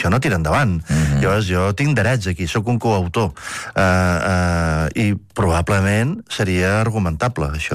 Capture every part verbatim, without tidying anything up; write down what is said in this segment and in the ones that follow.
això no tira endavant. Mm-hmm. Llavors, jo tinc drets aquí, sóc un coautor. Uh, uh, I probablement seria argumentable, això.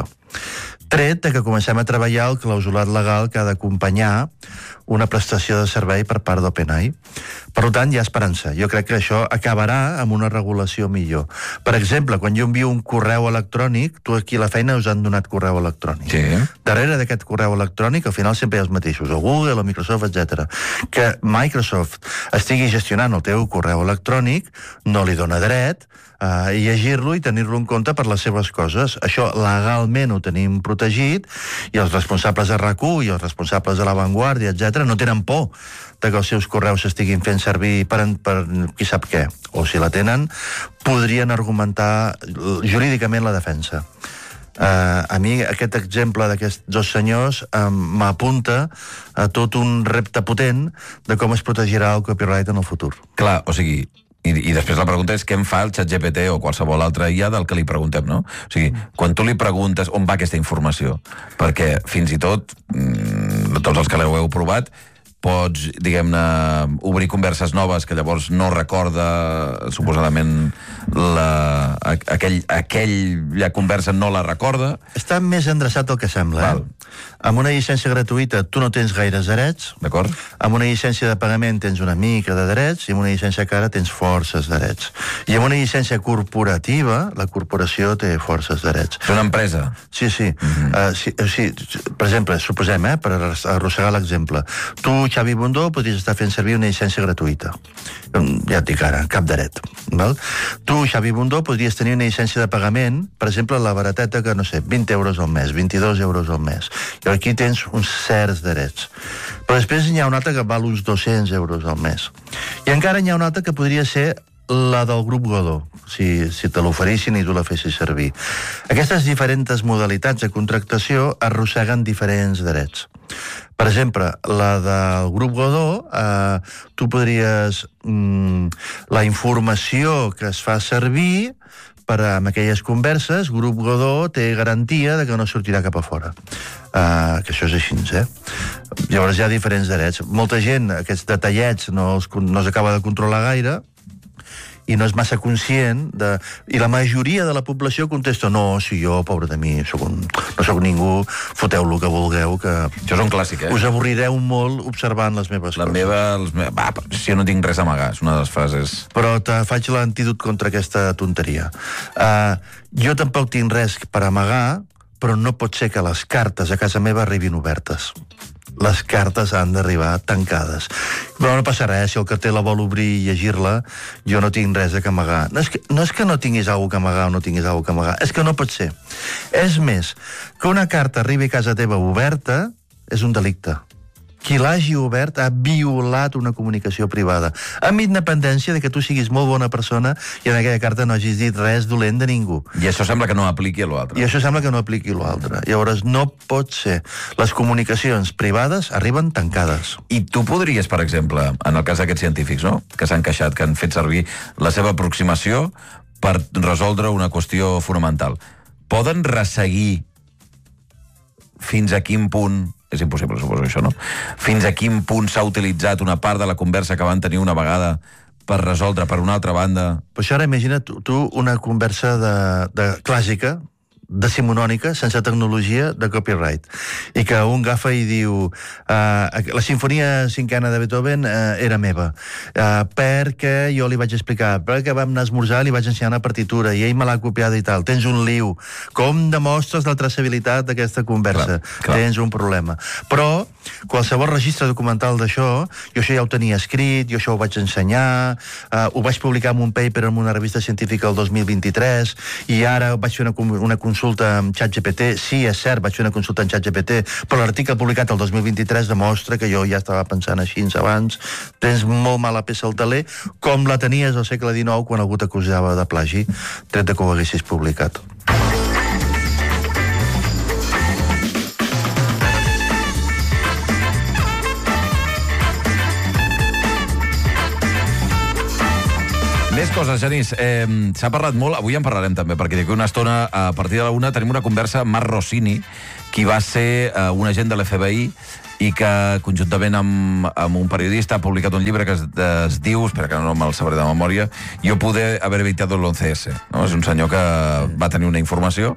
Tret de que comencem a treballar el clausulat legal que ha d'acompanyar una prestació de servei per part d'OpenAI. Per tant, hi ha esperança. Jo crec que això acabarà amb una regulació millor. Per exemple, quan jo envio un correu electrònic, tu aquí a la feina us han donat correu electrònic. Sí. Darrere d'aquest correu electrònic, al final sempre hi ha els mateixos, o Google, o Microsoft, etcètera. Que Microsoft estigui gestionant el teu correu electrònic no li dona dret a llegir-lo i tenir-lo en compte per les seves coses. Això legalment ho tenim protegit i els responsables de R A C U i els responsables de La Vanguardia, etcètera, no tenen por de que els seus correus s'estiguin fent servir per, per qui sap què. O si la tenen, podrien argumentar jurídicament la defensa. Uh, a mi aquest exemple d'aquests dos senyors uh, m'apunta a tot un repte potent de com es protegirà el copyright en el futur. Clar, o sigui, i, i després la pregunta és què en fa el ChatGPT o qualsevol altre I A del que li preguntem, no? O sigui, quan tu li preguntes on va aquesta informació, perquè fins i tot, mmm, tots els que l'heu provat, pots, diguem-ne, obrir converses noves que llavors no recorda, suposadament, la, aquell, aquella conversa no la recorda. Està més endreçat del que sembla, Val. eh? Amb una llicència gratuïta tu no tens gaires drets. D'acord? Amb una llicència de pagament tens una mica de drets i amb una llicència cara tens forces drets. I amb una llicència corporativa, la corporació té forces drets. És una empresa? Sí, sí. Mm-hmm. uh, sí, sí. Per exemple, suposem, eh, per arrossegar l'exemple, tu, Xavi Bundó, podries estar fent servir una llicència gratuïta. Ja et dic ara, cap dret. Val? Tu, Xavi Bundó, podries tenir una llicència de pagament, per exemple, la barateta que, no sé, vint euros al mes, vint-i-dos euros al mes. I aquí tens uns certs drets. Però després n'hi ha una altra que val uns dos-cents euros al mes. I encara n'hi ha una altra que podria ser la del grup Godó, si, si te l'oferissin i tu la fessis servir. Aquestes diferents modalitats de contractació arrosseguen diferents drets. Per exemple, la del grup Godó, eh, tu podries... Mm, la informació que es fa servir per a aquelles converses, Grup Godó té garantia de que no sortirà cap a fora. Uh, que això és així, eh? Llavors hi ha diferents drets. Molta gent, aquests detallets, no els, no els acaba de controlar gaire, i no és massa conscient de... I la majoria de la població contesta no, si jo, pobre de mi, soc un... no sóc ningú, foteu lo que vulgueu, que... Això és un clàssic, eh? Us avorrireu molt observant les meves la coses. Meva, els me... Va, si jo no tinc res a amagar, és una de les frases. Però te faig l'antídot contra aquesta tonteria. Uh, jo tampoc tinc res per amagar, però no pot ser que les cartes a casa meva arribin obertes. Les cartes han d'arribar tancades. Però no passa res, si el carter la vol obrir i llegir-la, jo no tinc res a amagar. No és que no, és que no tinguis alguna cosa a amagar o no tinguis alguna cosa a amagar, és que no pot ser. És més, que una carta arribi a casa teva oberta és un delicte. Qui l'hagi obert ha violat una comunicació privada, amb independència de que tu siguis molt bona persona i en aquella carta no hagis dit res dolent de ningú. I això sembla que no apliqui a l'altre. I això sembla que no apliqui a l'altre. Llavors, no pot ser. Les comunicacions privades arriben tancades. I tu podries, per exemple, en el cas d'aquests científics, no?, que s'han queixat, que han fet servir la seva aproximació per resoldre una qüestió fonamental. Poden resseguir fins a quin punt... És impossible, suposo, això, no? Fins a quin punt s'ha utilitzat una part de la conversa que van tenir una vegada per resoldre, per una altra banda... Però això ara imagina't tu, tu una conversa de, de clàssica, decimonònica, sense tecnologia de copyright. I que un agafa i diu uh, la sinfonia cinquena de Beethoven uh, era meva, uh, perquè jo li vaig explicar, perquè vam anar a esmorzar li vaig ensenyar una partitura i ell me l'ha copiada i tal. Tens un liu. Com demostres la traçabilitat d'aquesta conversa? Clar, clar. Tens un problema. Però qualsevol registre documental d'això, jo això ja ho tenia escrit, jo això ho vaig ensenyar, uh, ho vaig publicar en un paper en una revista científica el dos mil vint-i-tres, i ara vaig fer una, una consulta amb ChatGPT. Sí, és cert, vaig fer una consulta amb ChatGPT, però l'article publicat el dos mil vint-i-tres demostra que jo ja estava pensant així abans. Tens molt mala peça al taler, com la tenies al segle dinou quan algú t'acusava de plagi, tret de que ho haguessis publicat. Més coses, Genís. Eh, S'ha parlat molt, avui en parlarem també, perquè d'aquí una estona, a partir de la una, tenim una conversa amb Marc Rossini, qui va ser uh, un agent de l'F B I i que, conjuntament amb, amb un periodista, ha publicat un llibre que es, es diu, espera que no me'l sabré de memòria, Jo pude haber evitado el once ese. No? És un senyor que va tenir una informació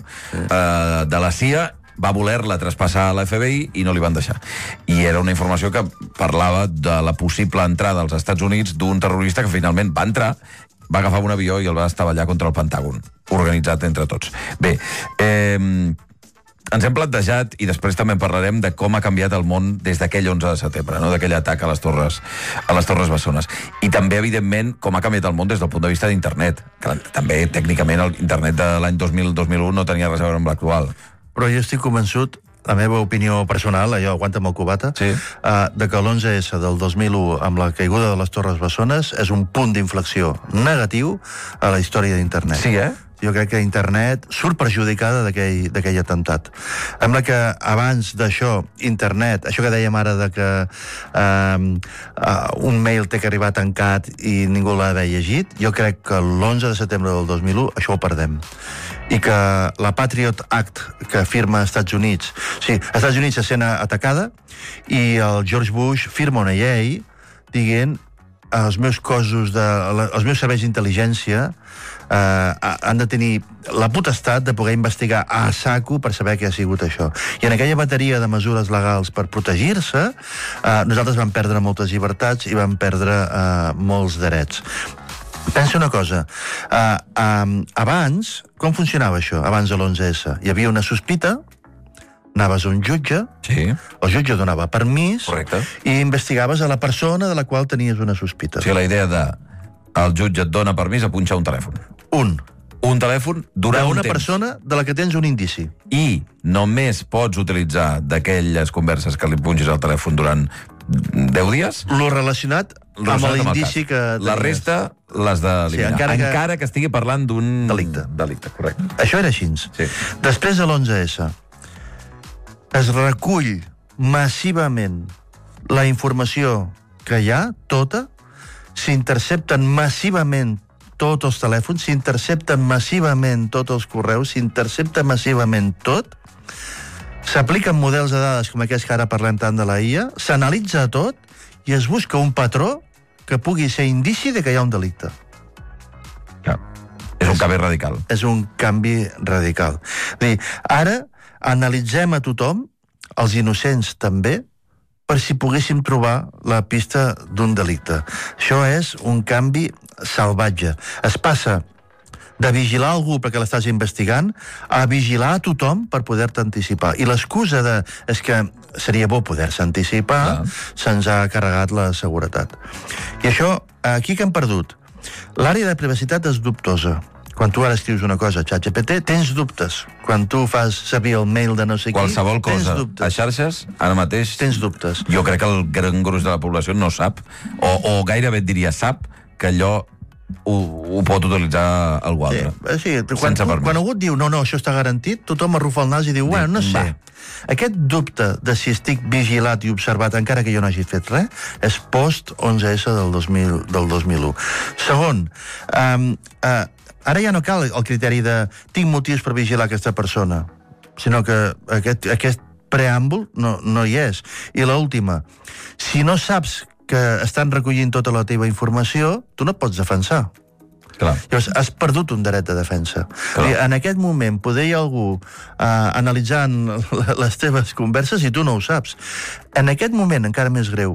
uh, de la C I A, va voler-la traspassar a l'F B I i no li van deixar. I era una informació que parlava de la possible entrada als Estats Units d'un terrorista que finalment va entrar, va agafar un avió i el va estavellar contra el Pentàgon, organitzat entre tots. Bé, eh... ens hem plantejat, i després també en parlarem, de com ha canviat el món des d'aquell onze de setembre, no? D'aquell atac a les Torres a les Torres Bessones. I també, evidentment, com ha canviat el món des del punt de vista d'internet. Que també, tècnicament, l'internet de l'any dos mil dos mil u no tenia res a veure amb l'actual. Però jo estic convençut, la meva opinió personal, allò, aguanta'm el cubata, sí. uh, de que l'onze esse del dos mil u, amb la caiguda de les Torres Bessones, és un punt d'inflexió negatiu a la història d'internet. Sí, eh? Jo crec que internet surt perjudicada d'aquell atemptat. Sembla que abans d'això, internet, això que dèiem ara de que uh, uh, un mail té que arribar tancat i ningú l'ha d'haver llegit, jo crec que l'onze de setembre del dos mil u això ho perdem. I que la Patriot Act que firma als Estats Units, o sigui, als Estats Units se sent atacada i el George Bush firma una llei dient els meus cossos, de, els meus serveis d'intel·ligència Uh, han de tenir la potestat de poder investigar a saco per saber què ha sigut això. I en aquella bateria de mesures legals per protegir-se, uh, nosaltres vam perdre moltes llibertats i vam perdre uh, molts drets. Pensa una cosa, uh, um, abans, com funcionava això, abans de l'onze esse? Hi havia una sospita, anaves a un jutge, sí. El jutge donava permís, correcte, i investigaves a la persona de la qual tenies una sospita. O sigui, la idea de el jutge et dona permís a punxar un telèfon. Un. Un telèfon durant un temps. D'una persona de la que tens un indici. I només pots utilitzar d'aquelles converses que li punxis al telèfon durant deu dies? Lo relacionat amb l'indici que tenies. La resta l'has d'eliminar. Sí, encara, que... encara que estigui parlant d'un... Delicte. Delicte, correcte. Això era així. Sí. Després de l'onze esse es recull massivament la informació que hi ha, tota, s'intercepten massivament tots els telèfons, s'intercepten massivament tots els correus, s'intercepta massivament tot, s'apliquen models de dades com aquests que ara parlem tant de la I A, s'analitza tot i es busca un patró que pugui ser indici de que hi ha un delicte. Ja. És un canvi radical. És un canvi radical. Dir, ara analitzem a tothom, els innocents també, per si poguéssim trobar la pista d'un delicte. Això és un canvi salvatge. Es passa de vigilar algú perquè l'estàs investigant a vigilar a tothom per poder-te anticipar. I l'excusa de és que seria bo poder-se anticipar, ja. Se'ns ha carregat la seguretat. I això, aquí que hem perdut? L'àrea de privacitat és dubtosa. Quan tu ara escrius una cosa a ChatGPT, tens dubtes. Quan tu fas servir el mail de no sé qui, qualsevol tens cosa dubtes. A xarxes, ara mateix... Tens dubtes. Jo crec que el gran gruix de la població no sap, o, o gairebé et diria sap, que allò ho, ho pot utilitzar algú altre. Sí, sí. Quan, tu, quan algú et diu no, no, això està garantit, tothom arrufa el nas i diu, bueno, no sé. Va. Aquest dubte de si estic vigilat i observat, encara que jo no hagi fet res, és post onze esse del dos mil, del dos mil u. Segon, um, uh, ara ja no cal el criteri de tinc motius per vigilar aquesta persona, sinó que aquest, aquest preàmbul no, no hi és. I l'última, si no saps que estan recollint tota la teva informació, tu no et pots defensar. Clar. Llavors, has perdut un dret de defensa. I en aquest moment poder hi ha algú uh, analitzant les teves converses i tu no ho saps. En aquest moment, encara més greu,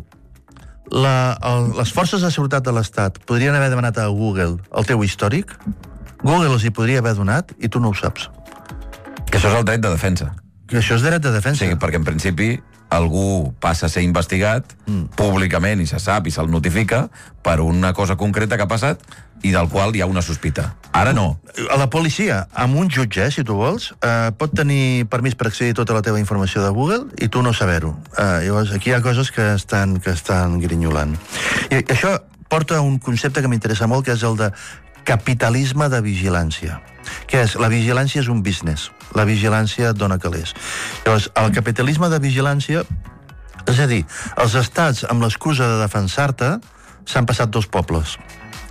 la, el, les forces de seguretat de l'Estat podrien haver demanat a Google el teu històric, Google els hi podria haver donat i tu no ho saps. Que això és el dret de defensa. Que això és dret de defensa. Sí, perquè en principi algú passa a ser investigat mm. públicament i se sap i se'l notifica per una cosa concreta que ha passat i del qual hi ha una sospita. Ara no. A la policia, amb un jutge, eh, si tu vols, eh, pot tenir permís per accedir a tota la teva informació de Google i tu no saber-ho. Eh, llavors, aquí hi ha coses que estan, que estan grinyolant. I això porta a un concepte que m'interessa molt, que és el de capitalisme de vigilància. Què és? La vigilància és un business. La vigilància et dona calés. Llavors, el capitalisme de vigilància, és a dir, els estats, amb l'excusa de defensar-te, s'han passat dos pobles.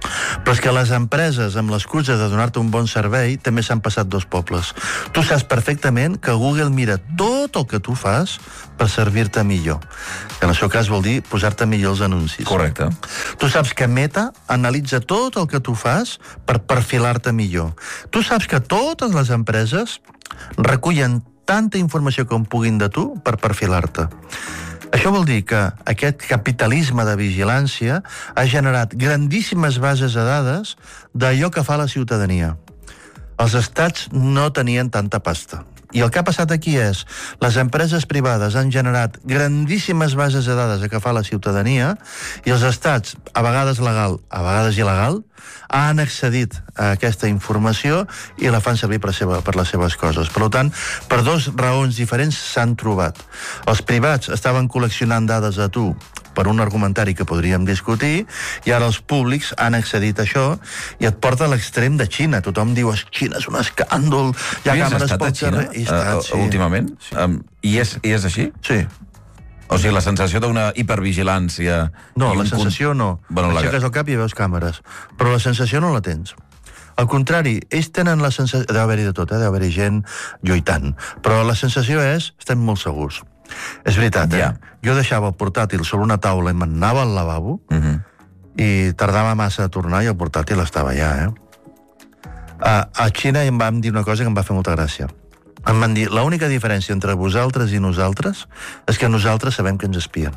Però és que les empreses, amb l'excusa de donar-te un bon servei, també s'han passat dos pobles. Tu saps perfectament que Google mira tot el que tu fas per servir-te millor. Que en el seu cas vol dir posar-te millor els anuncis. Correcte. Tu saps que Meta analitza tot el que tu fas per perfilar-te millor. Tu saps que totes les empreses recullen tanta informació com puguin de tu per perfilar-te. Això vol dir que aquest capitalisme de vigilància ha generat grandíssimes bases de dades d'allò que fa la ciutadania. Els estats no tenien tanta pasta. I el que ha passat aquí és, les empreses privades han generat grandíssimes bases de dades que fa la ciutadania i els estats, a vegades legal, a vegades il·legal, han accedit a aquesta informació i la fan servir per, seva, per les seves coses. Per tant, per dues raons diferents s'han trobat. Els privats estaven col·leccionant dades de tu per un argumentari que podríem discutir, i ara els públics han accedit a això i et porta a l'extrem de Xina. Tothom diu, Xina és un escàndol, hi ha càmeres pel carrer. I estat, sí. Últimament? Sí. Um, I, és, I és així? Sí. O sigui, la sensació d'una hipervigilància... No, la sensació no. Bueno, aixeques el cap i veus càmeres. Però la sensació no la tens. Al contrari, ells tenen la sensació... Deu haver-hi de tot, eh? Deu haver-hi gent lluitant. Però la sensació és, estem molt segurs. És veritat, eh? Ja. Jo deixava el portàtil sobre una taula i m'anava al lavabo uh-huh. i tardava massa a tornar i el portàtil estava allà, eh? A, a Xina em van dir una cosa que em va fer molta gràcia. Em van dir, l'única diferència entre vosaltres i nosaltres és que nosaltres sabem que ens espien.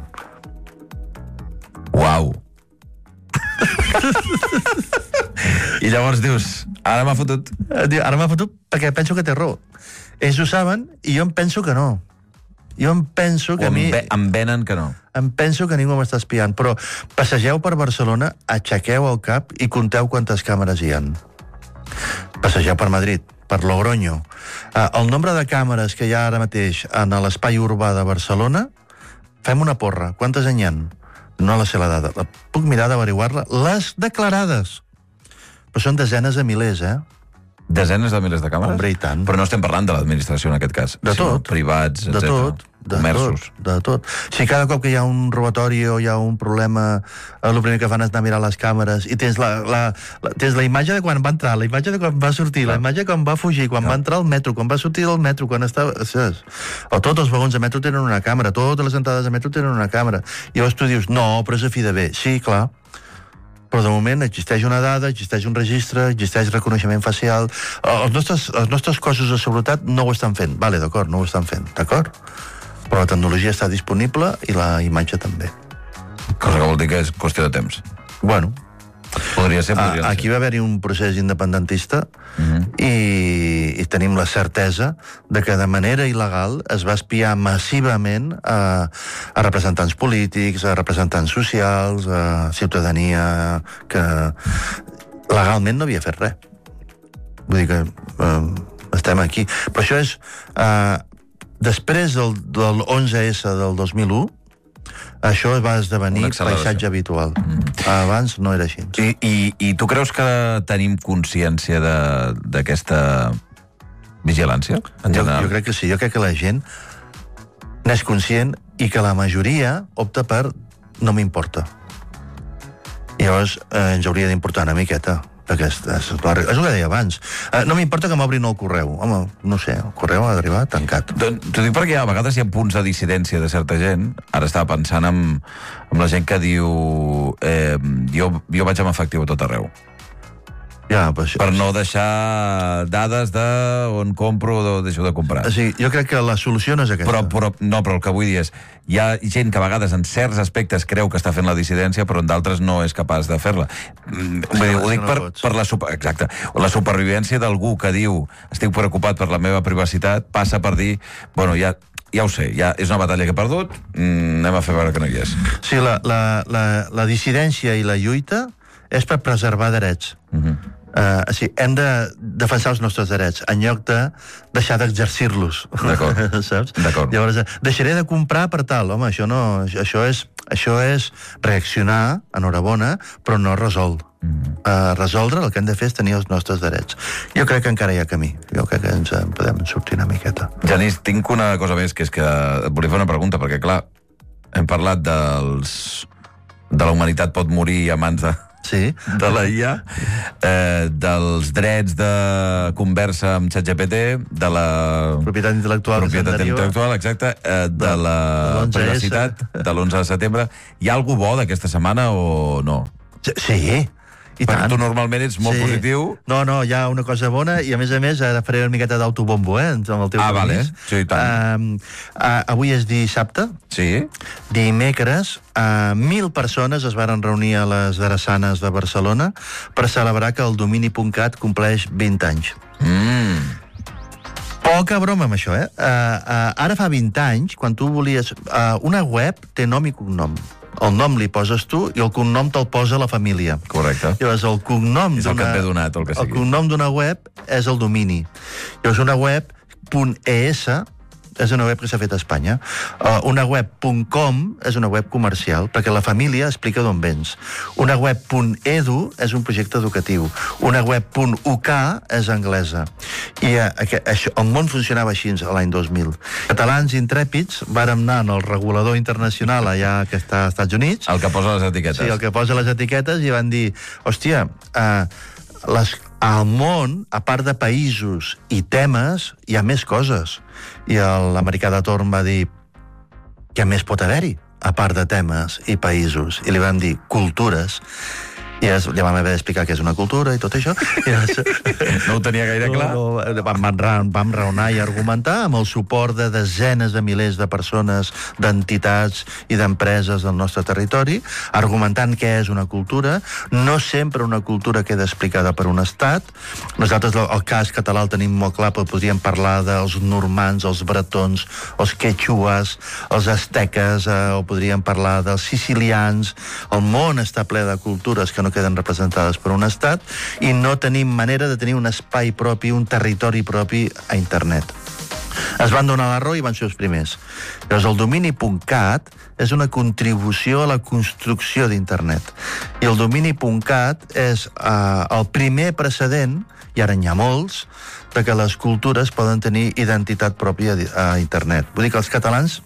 Uau! I llavors dius, ara m'ha fotut. Ara m'ha fotut perquè penso que té raó. Ells ho saben i jo em penso que no. Jo em penso que o a mi... Em venen que no. Em penso que ningú m'està espiant, però passegeu per Barcelona, aixequeu el cap i conteu quantes càmeres hi ha. Passegeu per Madrid, per Logroño. Uh, el nombre de càmeres que hi ha ara mateix en l'espai urbà de Barcelona, fem una porra. Quantes en hi ha? No la sé la dada. La puc mirar d'averiguar-la. Les declarades. Però són desenes de milers, eh? Desenes de milers de càmeres? Hombre, i tant. Però no estem parlant de l'administració en aquest cas. De tot. Privats, de etcètera. tot. De comerços. tot, de tot. Si cada cop que hi ha un robatori o hi ha un problema, el primer que fan és anar a mirar les càmeres i tens la, la, la, tens la imatge de quan va entrar, la imatge de quan va sortir, Clar. la imatge de quan va fugir, quan Clar. va entrar al metro, quan va sortir del metro, quan estava... O tots els vagons de metro tenen una càmera, totes les entrades de metro tenen una càmera. I llavors tu dius, no, però és a fi de bé. Sí, clar. Però de moment existeix una dada, existeix un registre, existeix reconeixement facial. Els nostres, els nostres cossos de seguretat no ho estan fent. Vale, d'acord, no ho estan fent, d'acord? Però la tecnologia està disponible i la imatge també. Cosa que vol dir que és qüestió de temps. Bueno. Podria ser, podria ser. Aquí va haver-hi un procés independentista uh-huh. i, i tenim la certesa de que de manera il·legal es va espiar massivament a, a representants polítics, a representants socials, a ciutadania que legalment no havia fet res. Vull dir que eh, estem aquí. Però això és... Eh, després del, del onze esse del dos mil u, això va esdevenir paisatge habitual. Mm. Abans no era així. I, i, I tu creus que tenim consciència d'aquesta vigilància, en jo, general? Jo crec que sí. Jo crec que la gent n'és conscient i que la majoria opta per no m'importa. I llavors eh, ens hauria d'importar una miqueta. Aquesta, és, és el que deia abans. Uh, no m'importa que m'obrin el correu. Home, no sé, el correu ha d'arribar tancat. T'ho dic perquè a vegades hi ha punts de dissidència de certa gent. Ara estava pensant en, en la gent que diu eh, jo, jo vaig amb efectiu a tot arreu. Ja, pues, per no deixar dades de on compro o deixo de comprar. Sí, jo crec que la solució no és aquesta. Però, però, no, però el que vull dir és, hi ha gent que a vegades en certs aspectes creu que està fent la dissidència, però en d'altres no és capaç de fer-la. Mm, vull dir, ho dic per, per la, super, exacte, la supervivència d'algú que diu estic preocupat per la meva privacitat, passa per dir, bueno, ja... Ja ho sé, ja és una batalla que he perdut, mm, anem a fer veure que no hi és. Sí, la, la, la, la dissidència i la lluita és per preservar drets. Uh-huh. Uh, o sigui, hem de defensar els nostres drets en lloc de deixar d'exercir-los. D'acord. Saps? D'acord. Llavors, deixaré de comprar per tal. Home, això no... Això és, això és reaccionar, enhorabona, però no resol. Mm. Uh, resoldre el que hem de fer és tenir els nostres drets. Jo crec que encara hi ha camí. Jo crec que ens en podem sortir una miqueta. Genís, tinc una cosa més, que és que et volia fer una pregunta, perquè, clar, hem parlat dels... de la humanitat pot morir a mans de... Sí. de la I A, eh, dels drets de conversa amb ChatGPT, de la propietat intel·lectual, propietat intel·lectual, exacte, eh, de la privacitat de l'onze de setembre. Hi ha algú bo d'aquesta setmana o no? Sí. I Perquè tant. tu normalment ets molt sí. positiu. No, no, hi ha una cosa bona i a més a més ara faré una miqueta d'autobombo, eh, amb el teu Ah, permís. vale, sí, i tant. Uh, uh, avui és dissabte. Sí. Dimecres, uh, mil persones es varen reunir a les Drassanes de Barcelona per celebrar que el domini punt cat compleix vint anys. Mm. Poca broma amb això, eh? Uh, uh, ara fa vint anys, quan tu volies... Uh, una web té nom i cognom. El nom li poses tu i el cognom te'l posa la família. Correcte. Llavors, el cognom És el que d'una... et ve donat, el que sigui. El cognom d'una web és el domini. Llavors, una web .es és una web que s'ha fet a Espanya. Uh, una web .com és una web comercial, perquè la família explica d'on vens. Una web .edu és un projecte educatiu. Una web .uk és anglesa. I uh, això, el món funcionava així l'any dos mil. Catalans intrèpids vàrem anar al regulador internacional allà que està als Estats Units. El que posa les etiquetes. Sí, el que posa les etiquetes, i van dir, hòstia, uh, les, al món, a part de països i temes, hi ha més coses. I l'americà de torn va dir, què més pot haver-hi, a part de temes i països? I li vam dir, cultures. I es, ja vam haver d'explicar què és una cultura i tot això. I es, no ho tenia gaire clar. No, no, vam, vam, vam raonar i argumentar amb el suport de desenes de milers de persones, d'entitats i d'empreses del nostre territori, argumentant què és una cultura. No sempre una cultura queda explicada per un estat. Nosaltres el cas català el tenim molt clar, però podríem parlar dels normans, els bretons, els quechues, els asteques, eh, o podríem parlar dels sicilians. El món està ple de cultures que no queden representades per un estat i no tenim manera de tenir un espai propi, un territori propi a internet. Es van donar la raó i van ser els primers. Llavors, el domini punt cat és una contribució a la construcció d'internet. I el domini punt cat és eh, el primer precedent, i ara n'hi ha molts, de que les cultures poden tenir identitat pròpia a internet. Vull dir que els catalans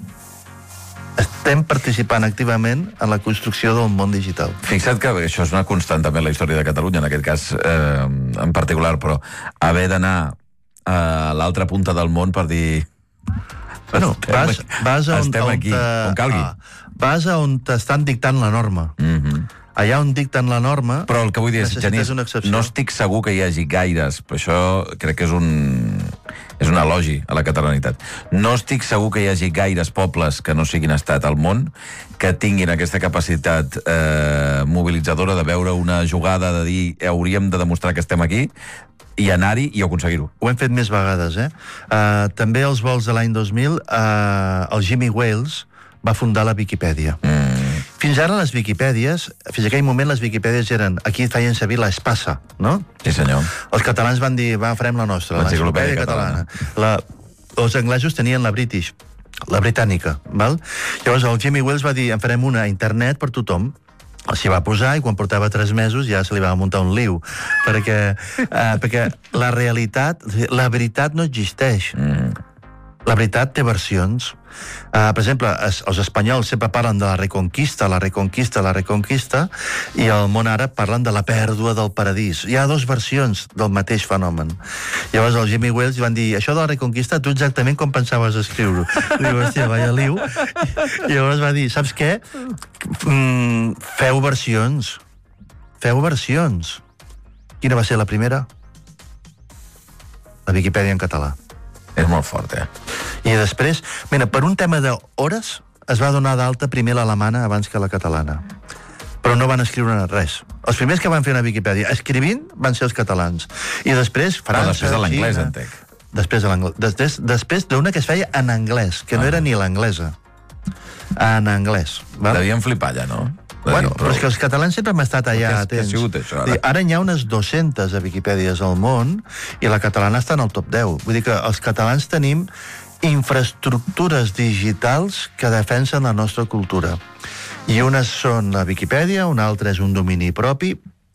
estem participant activament en la construcció del món digital. Fixa't que això és una constant també en la història de Catalunya, en aquest cas eh, en particular, però haver d'anar a l'altra punta del món per dir... Bueno, vas, vas a on, estem on aquí, on calgui. Ah, vas a on t'estan dictant la norma. Mm-hmm. Allà on dicten la norma... Però el que vull dir és, Genís, no estic segur que hi hagi gaires, però això crec que és un... és un elogi a la catalanitat. No estic segur que hi hagi gaires pobles que no siguin estat al món que tinguin aquesta capacitat eh, mobilitzadora de veure una jugada, de dir hauríem de demostrar que estem aquí i anar-hi i aconseguir-ho. Ho hem fet més vegades, eh? Uh, també als vols de l'any dos mil, uh, el Jimmy Wales va fundar la Viquipèdia. Mm. Fins ara les Viquipèdies, fins aquell moment les Viquipèdies eren, aquí feien servir l'espasa, no? Sí, senyor. Els catalans van dir, va, farem la nostra, l'enciclopèdia catalana. La, els anglesos tenien la British, la britànica, val? Llavors el Jimmy Wales va dir, en farem una a internet per tothom. S'hi va posar i quan portava tres mesos ja se li va muntar un liu, perquè, eh, perquè la realitat, la veritat no existeix. Mm. La veritat té versions. Uh, per exemple, es, els espanyols sempre parlen de la reconquista, la reconquista, la reconquista, i al món àrab parlen de la pèrdua del paradís. Hi ha dues versions del mateix fenomen. Llavors el Jimmy Wales van dir, això de la reconquista, tu exactament com pensaves escriure-ho? Diu, hòstia, vaya liu. I llavors va dir, saps què? Mm, feu versions. Feu versions. Quina va ser la primera? La Viquipèdia en català. És molt fort, eh? I després, mira, per un tema d'hores es va donar d'alta primer l'alemana abans que la catalana. Però no van escriure res. Els primers que van fer una Viquipèdia escrivint van ser els catalans. I després França, Però després de l'anglès, Xina, entenc. Després de l'anglès. Després, després d'una que es feia en anglès, que ah. no era ni l'anglesa. En anglès. Val? Devien flipar allà, no? Bueno, però és que els catalans sempre hem estat allà atents. Què ha sigut això, ara? Ara n'hi ha unes dues-centes Viquipèdies al món i la catalana està en el top deu. Vull dir que els catalans tenim infraestructures digitals que defensen la nostra cultura. I unes són la Viquipèdia, una altra és un domini propi,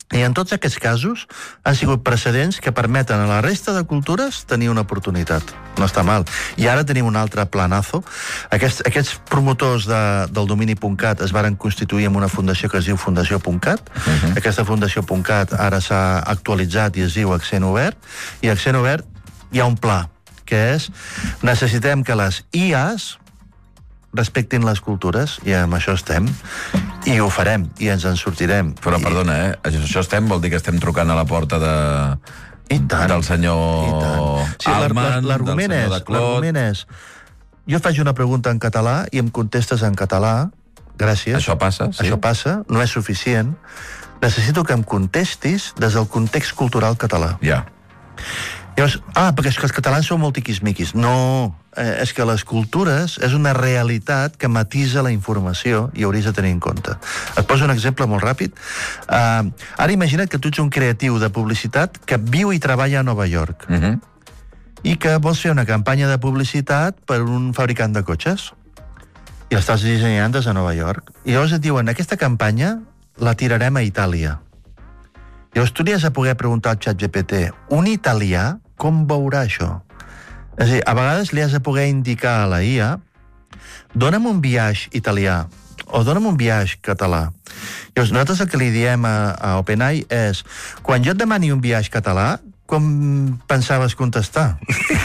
I en tots aquests casos han sigut precedents que permeten a la resta de cultures tenir una oportunitat. No està mal. I ara tenim un altre planazo. Aquests, aquests promotors de, del domini .cat es varen constituir en una fundació que es diu Fundació .cat. Uh-huh. Aquesta Fundació .cat ara s'ha actualitzat i es diu Accent Obert. I a Accent Obert hi ha un pla, que és necessitem que les I As respectin les cultures, i amb això estem, i ho farem, i ens en sortirem. Però, perdona, eh? Això estem vol dir que estem trucant a la porta de... I tant. Del senyor sí, Altman, l'argument del senyor és, de Clot... L'argument és, jo faig una pregunta en català i em contestes en català, gràcies. Això passa, sí. Això passa, no és suficient. Necessito que em contestis des del context cultural català. Ja. Llavors, ah, perquè és que els catalans són molt tiquismiquis. No, eh, és que les cultures és una realitat que matisa la informació i hauries de tenir en compte. Et poso un exemple molt ràpid. Uh, ara imagina't que tu ets un creatiu de publicitat que viu i treballa a Nova York. Uh-huh. I que vols fer una campanya de publicitat per un fabricant de cotxes. I l'estàs dissenyant des de Nova York. I llavors et diuen, aquesta campanya la tirarem a Itàlia. Llavors tu li has de poder preguntar al ChatGPT, un italià com veurà això? És a dir, a vegades li has de poder indicar a la I A, dona'm un viatge italià, o dona'm un viatge català. Llavors, nosaltres el que li diem a, a OpenAI és, quan jo et demani un viatge català, com pensaves contestar?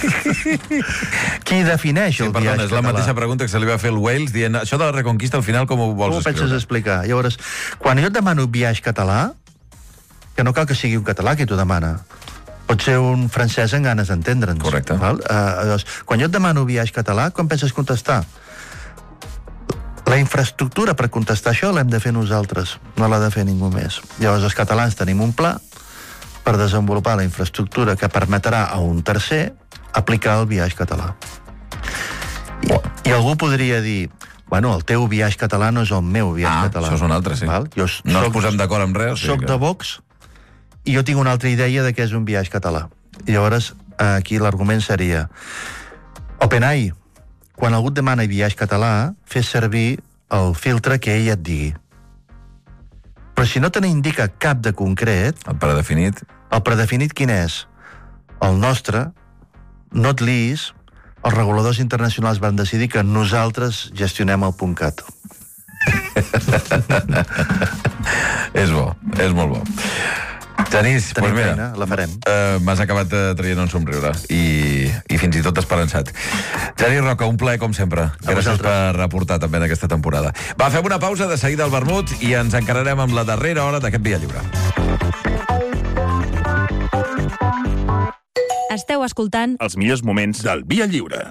Qui defineix sí, el perdona, viatge català? És la mateixa pregunta que se li va fer el Wales, dient, això de la Reconquista al final com ho vols com ho escriure? penses explicar? Llavors, quan jo et demano un viatge català, que no cal que sigui un català qui t'ho demana, pot ser un francès en ganes d'entendre'ns. Correcte. Val? Uh, doncs, quan jo et demano viatge català, com penses contestar? La infraestructura per contestar això l'hem de fer nosaltres, no l'ha de fer ningú més. Llavors els catalans tenim un pla per desenvolupar la infraestructura que permetrà a un tercer aplicar el viatge català. I, i algú podria dir, bueno, el teu viatge català no és el meu viatge ah, català. Ah, això és un altre, sí. Val? Jo no soc, ens posem d'acord amb res. Soc de Vox i jo tinc una altra idea de què és un viatge català. I llavors, aquí l'argument seria OpenAI, quan algú et demana viatge català, fes servir el filtre que ell et digui. Però si no te n'indica cap de concret... El predefinit? El predefinit quin és? El nostre, not least, els reguladors internacionals van decidir que nosaltres gestionem el .cat. És bo, és molt bo. Genís, doncs pues mira, feina, la farem. Uh, m'has acabat uh, traient un somriure i, i fins i tot esperançat. Genís Roca, un plaer com sempre. Gràcies per reportar també en aquesta temporada. Va, fem una pausa de seguida al vermut i ens encararem amb la darrera hora d'aquest Via Lliure. Esteu escoltant els millors moments del Via Lliure.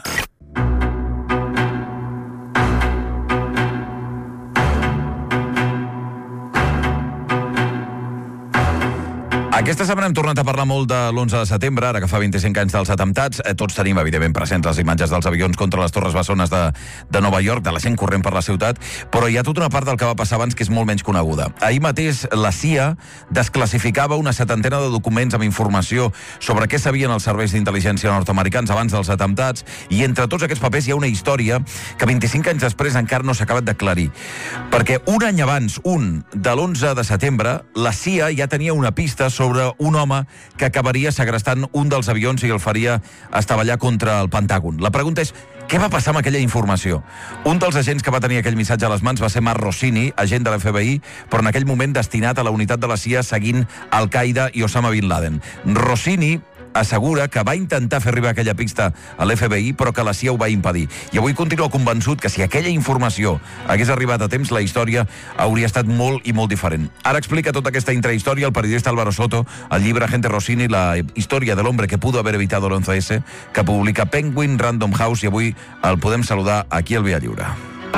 Aquesta setmana hem tornat a parlar molt de l'onze de setembre, ara que fa vint-i-cinc anys dels atemptats. Eh, tots tenim, evidentment, presents les imatges dels avions contra les torres bessones de, de Nova York, de la gent corrent per la ciutat, però hi ha tota una part del que va passar abans que és molt menys coneguda. Ahir mateix la C I A desclassificava una setantena de documents amb informació sobre què sabien els serveis d'intel·ligència nord-americans abans dels atemptats, i entre tots aquests papers hi ha una història que vint-i-cinc anys després encara no s'ha acabat d'aclarir. Perquè un any abans, un de l'onze de setembre, la C I A ja tenia una pista sobre un home que acabaria segrestant un dels avions i el faria estavellar contra el Pentàgon. La pregunta és, què va passar amb aquella informació? Un dels agents que va tenir aquell missatge a les mans va ser Mark Rossini, agent de l'F B I, però en aquell moment destinat a la unitat de la C I A seguint Al-Qaeda i Osama Bin Laden. Rossini assegura que va intentar fer arribar aquella pista a l'F B I, però que la C I A ho va impedir. I avui continua convençut que si aquella informació hagués arribat a temps, la història hauria estat molt i molt diferent. Ara explica tota aquesta intrahistòria el periodista Álvaro Soto, al llibre Agente Rossini, la història de l'hombre que pudo haber evitado el once ese, que publica Penguin Random House, i avui el podem saludar aquí al Via Lliure.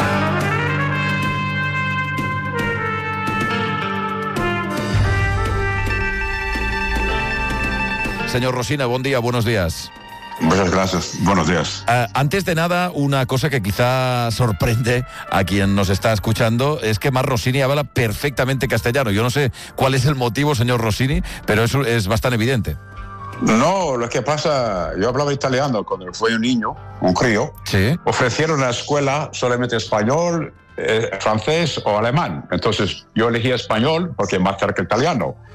Señor Rosina, buen día, buenos días. Muchas gracias, buenos días. Uh, antes de nada, una cosa que quizá sorprende a quien nos está escuchando es que Mark Rossini habla perfectamente castellano. Yo no sé cuál es el motivo, señor Rossini, pero eso es bastante evidente. No, lo que pasa, yo hablaba italiano cuando fui un niño, un crío. Sí. Ofrecieron en la escuela solamente español, eh, francés o alemán. Entonces yo elegí español porque es más cerca italiano.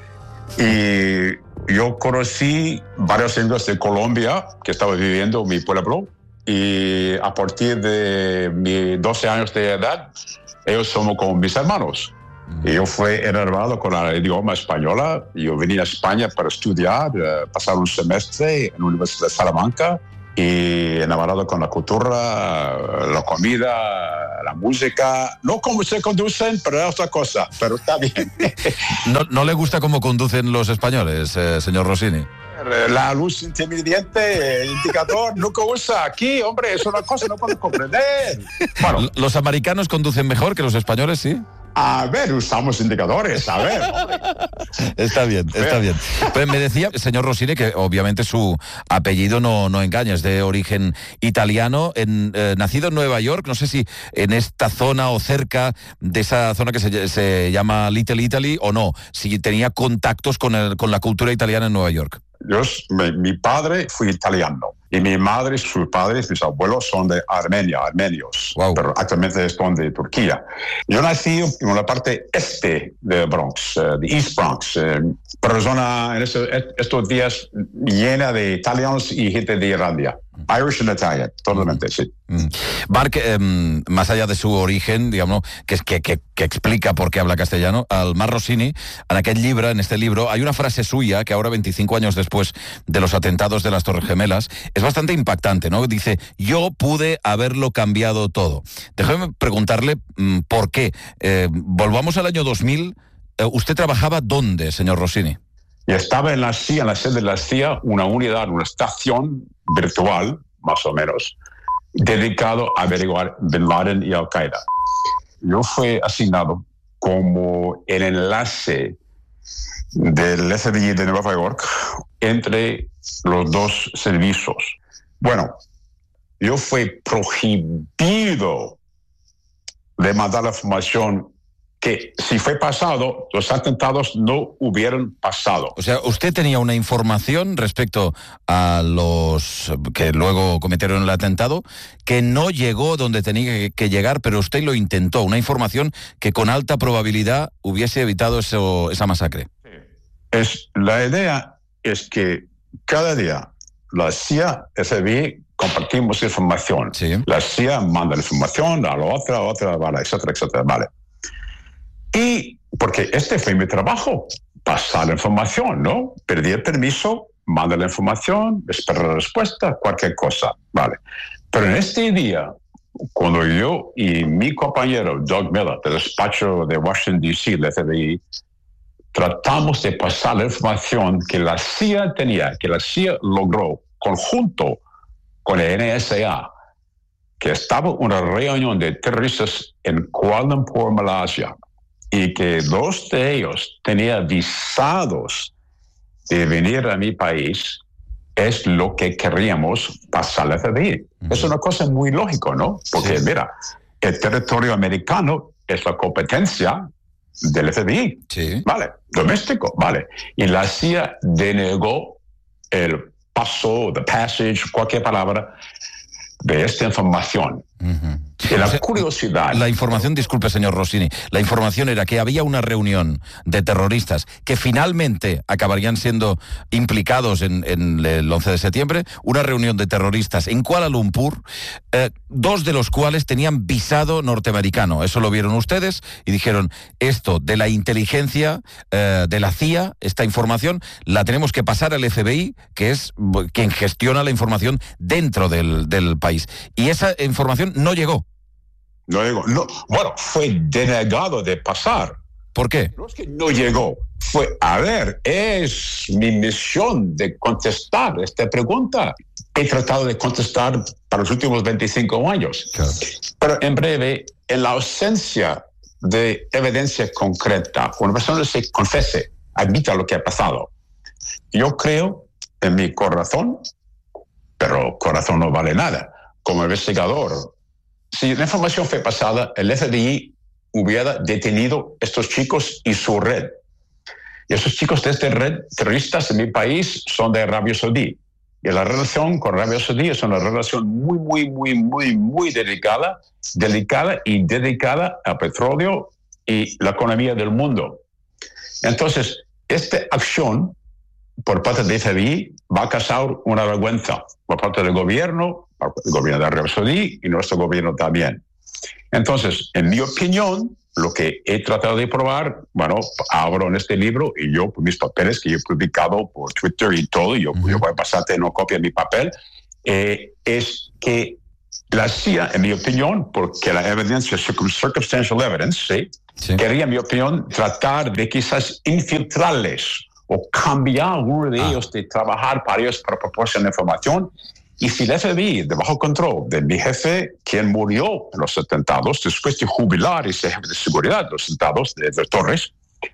Y yo conocí varios indios de Colombia que estaban viviendo en mi pueblo. Y a partir de mis doce años de edad, ellos somos como mis hermanos. Y yo fui enamorado con el idioma español. Yo venía a España para estudiar, uh, pasar un semestre en la Universidad de Salamanca, y enamorado con la cultura, la comida, la música. No como se conducen, pero es otra cosa, pero está bien. ¿No, no le gusta cómo conducen los españoles, eh, señor Rossini? La luz intermitente, el indicador, nunca usa aquí, hombre, es una cosa que no puedo comprender. Bueno, ¿los americanos conducen mejor que los españoles, sí? A ver, usamos indicadores, a ver. Está bien, está bien. Pues me decía, señor Rossini, que obviamente su apellido no, no engaña, es de origen italiano, en, eh, nacido en Nueva York, no sé si en esta zona o cerca de esa zona que se, se llama Little Italy o no, si tenía contactos con, el, con la cultura italiana en Nueva York. Yo, mi, mi padre fue italiano y mi madre, sus padres, mis abuelos son de Armenia, armenios, wow. Pero actualmente son de Turquía. Yo nací en la parte este de Bronx, uh, de East Bronx, uh, persona en eso, estos días llena de italianos y gente de Irlanda. Irish and Italian, totalmente, mm. sí. Mm. Marc, eh, más allá de su origen, digamos, que, que, que, que explica por qué habla castellano, al Marc Rossini, en aquel llibre, en este libro, hay una frase suya que ahora, veinticinco años después de los atentados de las Torres Gemelas, es bastante impactante, ¿no? Dice, yo pude haberlo cambiado todo. Déjame preguntarle mm, por qué. Eh, volvamos al año dos mil. Eh, ¿Usted trabajaba dónde, señor Rossini? Y estaba en la C I A, en la sede de la C I A, una unidad, una estación virtual, más o menos, dedicado a averiguar Bin Laden y Al-Qaeda. Yo fui asignado como el enlace del F B I de Nueva York entre los dos servicios. Bueno, yo fui prohibido de mandar la información que si fue pasado, los atentados no hubieran pasado. O sea, usted tenía una información respecto a los que luego cometieron el atentado que no llegó donde tenía que llegar, pero usted lo intentó. Una información que con alta probabilidad hubiese evitado eso, esa masacre. Es, la idea es que cada día la C I A, F B I, compartimos información. Sí. La C I A manda la información a la otra, a otra, vale, etcétera, etcétera, vale. Y porque este fue mi trabajo, pasar la información, ¿no? Perdí el permiso, manda la información, espera la respuesta, cualquier cosa, ¿vale? Pero en este día, cuando yo y mi compañero Doug Miller, del despacho de Washington, D C, del F B I, tratamos de pasar la información que la C I A tenía, que la C I A logró, conjunto con el N S A, que estaba una reunión de terroristas en Kuala Lumpur, Malasia, y que dos de ellos tenían visados de venir a mi país, es lo que queríamos pasar al F B I. Uh-huh. Es una cosa muy lógica, ¿no? Porque, sí. Mira, el territorio americano es la competencia del F B I. Sí. Vale, doméstico, vale. Y la C I A denegó el paso, the passage, cualquier palabra, de esta información. Uh-huh. Y la o sea, curiosidad... La información, disculpe, señor Rossini, la información era que había una reunión de terroristas que finalmente acabarían siendo implicados en, en el once de septiembre, una reunión de terroristas en Kuala Lumpur, eh, dos de los cuales tenían visado norteamericano. Eso lo vieron ustedes y dijeron, esto de la inteligencia eh, de la C I A, esta información, la tenemos que pasar al F B I, que es quien gestiona la información dentro del, del país. Y esa información no llegó. No llegó. No, bueno, fue denegado de pasar. ¿Por qué? No es que no llegó. Fue, a ver, es mi misión de contestar esta pregunta. He tratado de contestar para los últimos veinticinco años. Claro. Pero en breve, en la ausencia de evidencia concreta, una persona se confese, admita lo que ha pasado. Yo creo en mi corazón, pero corazón no vale nada. Como investigador, si la información fue pasada, el F B I hubiera detenido a estos chicos y su red. Y esos chicos de esta red terroristas en mi país son de Arabia Saudí. Y la relación con Arabia Saudí es una relación muy, muy, muy, muy, muy delicada, delicada y dedicada al petróleo y la economía del mundo. Entonces, esta acción por parte del F B I va a causar una vergüenza por parte del gobierno, el gobierno de Arabia Saudí y nuestro gobierno también. Entonces, en mi opinión, lo que he tratado de probar, bueno, abro en este libro y yo, por mis papeles que yo he publicado por Twitter y todo, yo, uh-huh. yo voy a pasarte una copia de mi papel, eh, es que la C I A, en mi opinión, porque la evidencia, circumstantial evidence, ¿sí? Sí. quería, en mi opinión, tratar de quizás infiltrarles o cambiar a alguno de ah. ellos, de trabajar para ellos para proporcionar información. Y si el F B I, de bajo control de mi jefe, quien murió en los atentados, después de jubilar y ser jefe de seguridad de los atentados de, de Torres,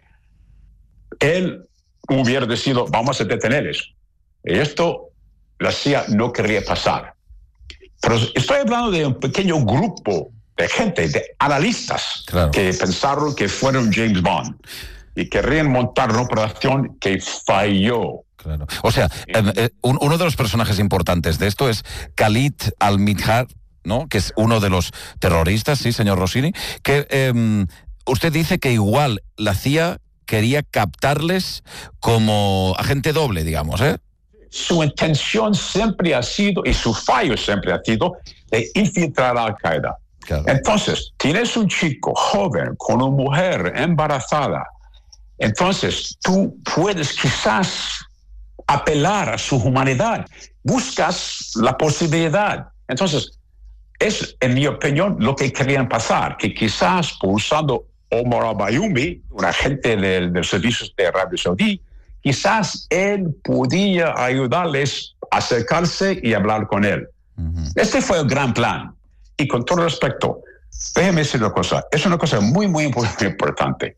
él hubiera decidido, vamos a detenerles. Y esto la C I A no quería pasar. Pero estoy hablando de un pequeño grupo de gente, de analistas, claro. que pensaron que fueron James Bond y querían montar una operación que falló. Claro. O sea, eh, eh, un, uno de los personajes importantes de esto es Khalid al-Midhar, ¿no? Que es uno de los terroristas, sí, señor Rossini, que eh, usted dice que igual la C I A quería captarles como agente doble, digamos, ¿eh? Su intención siempre ha sido, y su fallo siempre ha sido, de infiltrar a Al-Qaeda. Claro. Entonces, tienes un chico joven con una mujer embarazada, entonces tú puedes quizás apelar a su humanidad, buscas la posibilidad. Entonces, es, en mi opinión, lo que querían pasar, que quizás por usando Omar al-Bayoumi, un agente del, del servicio de Arabia Saudí, quizás él podía ayudarles a acercarse y hablar con él. Uh-huh. Este fue el gran plan. Y con todo respeto, déjeme decir una cosa, es una cosa muy, muy importante.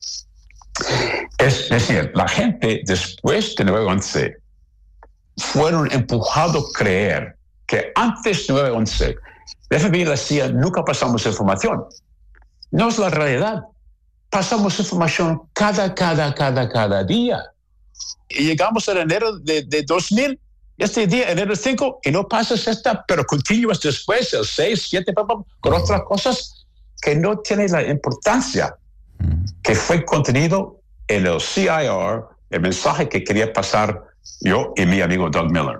Es decir, la gente después de nueve once fueron empujados a creer que antes de nueve once, el F B I y la C I A nunca pasamos información. No es la realidad. Pasamos información cada, cada, cada, cada día. Y llegamos en enero de, de dos mil, este día, enero cinco, y no pasas esta, pero continúas después, el seis, siete, con otras cosas que no tienen la importancia que fue contenido en el C I R, el mensaje que quería pasar yo y mi amigo Doug Miller.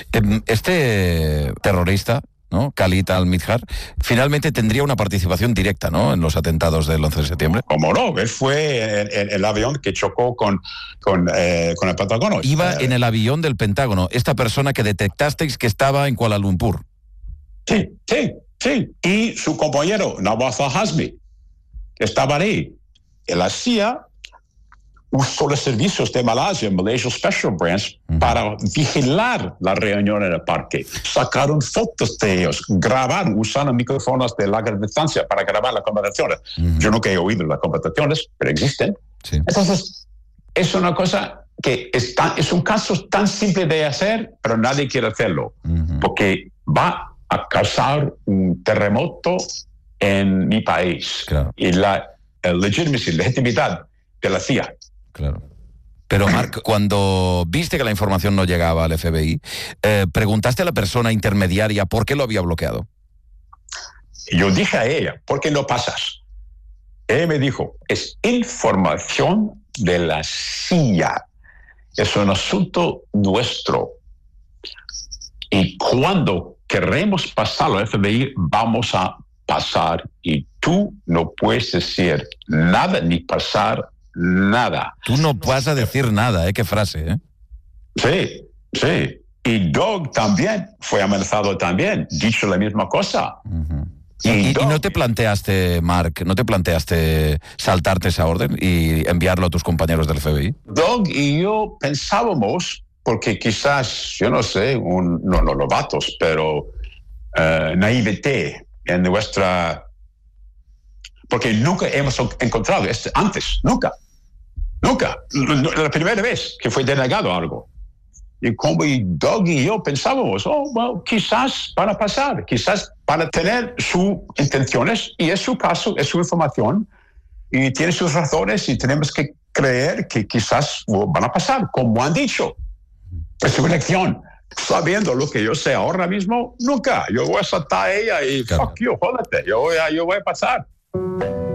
Este terrorista, ¿no? Khalid al-Midhar, finalmente tendría una participación directa, ¿no? En los atentados del once de septiembre. ¿Cómo no? Él fue en, en el avión que chocó con, con, eh, con el Pentágono. Iba eh, en el avión del Pentágono, esta persona que detectasteis que estaba en Kuala Lumpur. Sí, sí, sí. Y su compañero, Nawaz al-Hazmi, estaba ahí. En la C I A usó los servicios de Malasia, Malaysia Special Branch, uh-huh. para vigilar la reunión en el parque. Sacaron fotos de ellos, grabaron, usaron micrófonos de larga distancia para grabar las conversaciones. Uh-huh. Yo nunca he oído las conversaciones, pero existen. Sí. Entonces, es una cosa que es, tan, es un caso tan simple de hacer, pero nadie quiere hacerlo, uh-huh. porque va a causar un terremoto en mi país. Claro. Y la legitimacy, legitimidad de la C I A. Claro. Pero, Marc, cuando viste que la información no llegaba al F B I, eh, ¿preguntaste a la persona intermediaria por qué lo había bloqueado? Yo dije a ella, ¿por qué no pasas? Ella me dijo, es información de la C I A. Es un asunto nuestro. Y cuando queremos pasarlo al F B I, vamos a pasar y tú no puedes decir nada ni pasar nada. Tú no vas a decir nada, ¿eh? Qué frase, ¿eh? Sí, sí. Y Doug también fue amenazado también, dicho la misma cosa. Uh-huh. ¿Y, y, Doug, ¿Y no te planteaste, Marc, no te planteaste saltarte esa orden y enviarlo a tus compañeros del F B I? Doug y yo pensábamos, porque quizás, yo no sé, un, no, no novatos, pero uh, naivete en nuestra... Porque nunca hemos encontrado esto antes, nunca, nunca. La primera vez que fue denegado algo. Y como Doug y yo pensábamos, oh, well, quizás van a pasar, quizás van a tener sus intenciones, y es su caso, es su información, y tiene sus razones, y tenemos que creer que quizás well, van a pasar, como han dicho. Es su elección. Sabiendo lo que yo sé ahora mismo, nunca. Yo voy a saltar a ella y, claro. fuck you, jódete, yo voy a, yo voy a pasar.